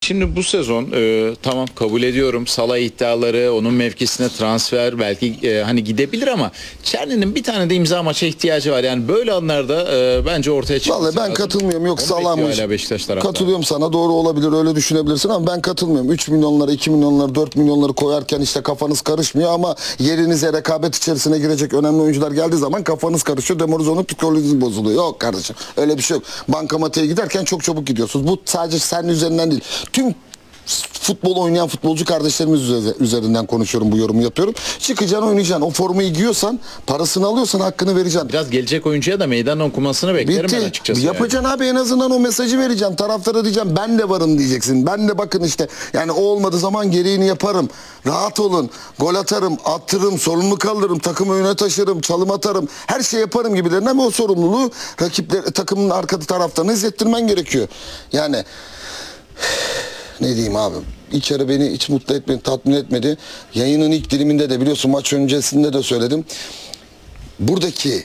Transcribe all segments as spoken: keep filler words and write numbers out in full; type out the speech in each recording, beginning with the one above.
şimdi bu sezon e, tamam kabul ediyorum. Salah iddiaları, onun mevkisine transfer belki e, hani gidebilir ama Çerni'nin bir tane de imza maça ihtiyacı var. Yani böyle anlarda e, bence ortaya çıkması Vallahi ben lazım. katılmıyorum. Yok Salah'mış. Katılıyorum sana. Doğru olabilir. Öyle düşünebilirsin ama ben katılmıyorum. üç milyonlara, iki milyonlara, dört milyonları koyarken işte kafanız karışmıyor ama yerinize rekabet içerisine girecek önemli oyuncular geldiği zaman kafanız karışıyor. Demorzo'nun psikolojisi bozuluyor. Yok kardeşim. Öyle bir şey yok. Bankamatiğe giderken çok çabuk gidiyorsunuz. Bu sadece sen üzerinden değil. Tüm futbol oynayan futbolcu kardeşlerimiz üzerinden konuşuyorum, bu yorumu yapıyorum. Çıkacaksın, oynayacaksın. O formayı giyiyorsan, parasını alıyorsan hakkını vereceksin. Biraz gelecek oyuncuya da meydan okumasını beklerim Bitti. ben açıkçası. Yapacaksın yani. Abi en azından o mesajı vereceksin. Taraftara diyeceğim ben de varım diyeceksin. Ben de bakın işte yani o olmadığı zaman gereğini yaparım. Rahat olun. Gol atarım, attırırım, sorumluluk alırım, takımı öne taşırım, çalım atarım. Her şey yaparım gibilerine ama o sorumluluğu rakipler, takımın arka taraftarına izlettirmen gerekiyor. Yani ne diyeyim abi? İçeri beni hiç mutlu etmedi, tatmin etmedi. Yayının ilk diliminde de biliyorsun, maç öncesinde de söyledim. Buradaki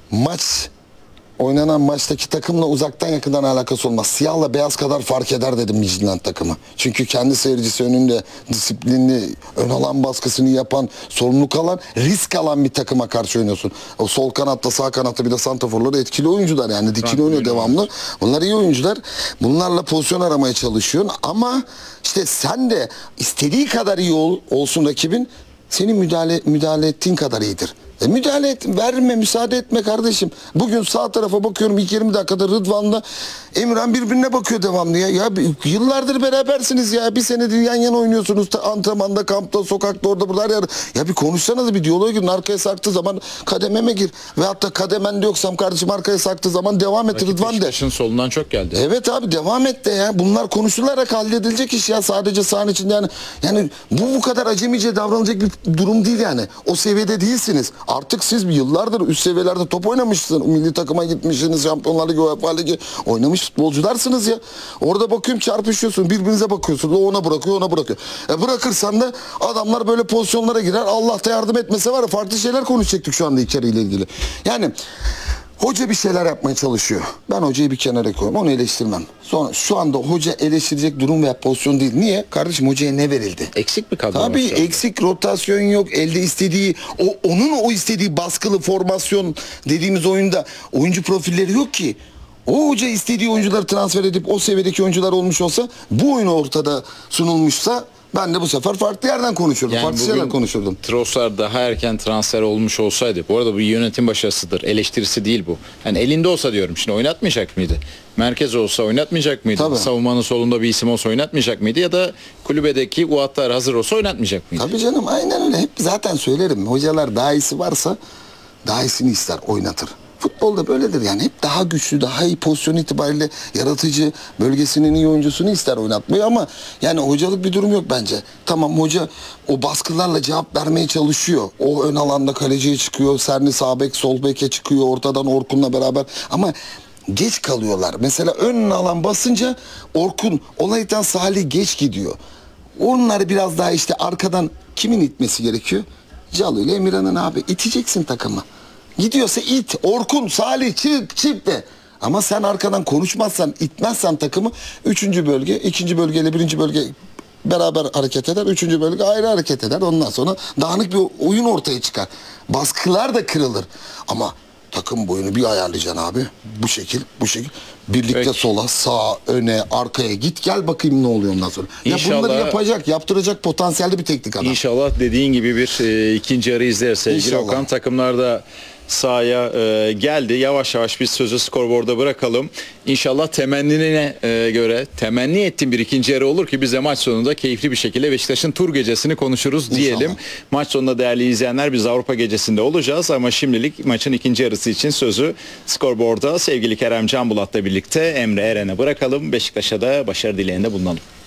maç, oynanan maçtaki takımla uzaktan yakından alakası olmaz. Siyahla beyaz kadar fark eder dedim Midtjylland takımı. Çünkü kendi seyircisi önünde disiplinli, ön alan baskısını yapan, sorumluluk alan, risk alan bir takıma karşı oynuyorsun. O sol kanatta, sağ kanatta bir de santraforları etkili oyuncular yani. Dikili oynuyor devamlı. Bunlar iyi oyuncular. Bunlarla pozisyon aramaya çalışıyorsun ama işte sen de istediği kadar iyi ol, olsun rakibin, senin müdahale müdahale ettiğin kadar iyidir. E müdahale et, verme, müsaade etme kardeşim. Bugün sağ tarafa bakıyorum ilk yirmi dakikada Rıdvan'la Emirhan birbirine bakıyor devamlı ya. Ya yıllardır berabersiniz ya. Bir senedir yan yana oynuyorsunuz. Antrenmanda, kampta, sokakta, orada burada her yer. Ya bir konuşsanız, bir diyaloğa girin. Arkaya sarktığı zaman kadememe gir. Ve hatta kademende yoksam kardeşim arkaya sarktığı zaman devam et Rakip Rıdvan de. Beşiktaş'ın solundan çok geldi. Evet abi, devam et de ya. Bunlar konuşularak halledilecek iş ya. Sadece sahanın içinde yani. Yani bu bu kadar acemice davranılacak bir durum değil yani. O seviyede değilsiniz. Artık siz yıllardır üst seviyelerde top oynamışsınız. Milli takıma gitmişsiniz. Şampiyonlar Ligi, UEFA Ligi oynamış futbolcularsınız ya. Orada bakıyorum çarpışıyorsun. Birbirinize bakıyorsun. O ona bırakıyor, ona bırakıyor. E bırakırsan da adamlar böyle pozisyonlara girer. Allah da yardım etmese var ya, farklı şeyler konuşacaktık şu anda içeriyle ilgili. Yani hoca bir şeyler yapmaya çalışıyor. Ben hocayı bir kenara koyuyorum. Onu eleştirmem. Sonra şu anda hoca eleştirecek durum veya pozisyon değil. Niye? Kardeşim hocaya ne verildi? Eksik bir kadro. Tabii eksik, rotasyon yok. Elde istediği, o onun o istediği baskılı formasyon dediğimiz oyunda oyuncu profilleri yok ki. O hoca istediği oyuncuları transfer edip o seviyedeki oyuncular olmuş olsa, bu oyun ortada sunulmuşsa, ben de bu sefer farklı yerden konuşurdum. Yani farklı şeyler konuşurdum. Trossard daha erken transfer olmuş olsaydı, bu arada bu yönetim başarısıdır. Eleştirisi değil bu. Yani elinde olsa diyorum, şimdi oynatmayacak mıydı? Merkez olsa oynatmayacak mıydı? Tabii. Savunmanın solunda bir isim olsa oynatmayacak mıydı? Ya da kulübedeki uatlar hazır olsa oynatmayacak mıydı? Tabii canım, aynen öyle. Hep zaten söylerim. Hocalar daha iyisi varsa daha iyisini ister, oynatır. Futbolda böyledir yani, hep daha güçlü, daha iyi pozisyon itibariyle yaratıcı, bölgesinin iyi oyuncusunu ister oynatmayı ama yani hocalık bir durum yok bence. Tamam, hoca o baskılarla cevap vermeye çalışıyor. O ön alanda kaleciye çıkıyor, Serni sağ bek, sol beke çıkıyor, ortadan Orkun'la beraber ama geç kalıyorlar. Mesela ön alan basınca Orkun olaydan Salih geç gidiyor. Onları biraz daha işte arkadan kimin itmesi gerekiyor? Calı ile Emirhan'ın abi, iteceksin takımı. Gidiyorsa it. Orkun, Salih çık çık de. Ama sen arkadan konuşmazsan, itmezsen takımı, üçüncü bölge, ikinci bölgeyle birinci bölge beraber hareket eder. Üçüncü bölge ayrı hareket eder. Ondan sonra dağınık bir oyun ortaya çıkar. Baskılar da kırılır. Ama takım boyunu bir ayarlayacaksın abi. Bu şekil, bu şekil. Birlikte Peki. sola, sağa, öne, arkaya git gel bakayım ne oluyor ondan sonra. İnşallah, ya bunları yapacak, yaptıracak potansiyelde bir teknik adam. İnşallah dediğin gibi bir e, ikinci yarı izleriz sevgili İnşallah. Okan. Takımlarda sahaya e, geldi. Yavaş yavaş biz sözü skorboarda bırakalım. İnşallah temennine e, göre temenni ettiğim bir ikinci yarı olur ki biz de maç sonunda keyifli bir şekilde Beşiktaş'ın tur gecesini konuşuruz diyelim. İnşallah. Maç sonunda değerli izleyenler, biz Avrupa gecesinde olacağız ama şimdilik maçın ikinci yarısı için sözü skorboarda sevgili Kerem Canbulat'la birlikte Emre Eren'e bırakalım. Beşiktaş'a da başarı dileğinde bulunalım.